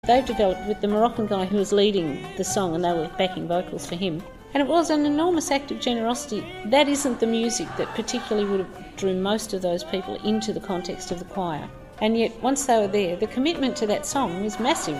They've developed with the Moroccan guy who was leading the song, and they were backing vocals for him. And it was an enormous act of generosity. That isn't the music that particularly would have drew most of those people into the context of the choir. And yet, once they were there, the commitment to that song was massive.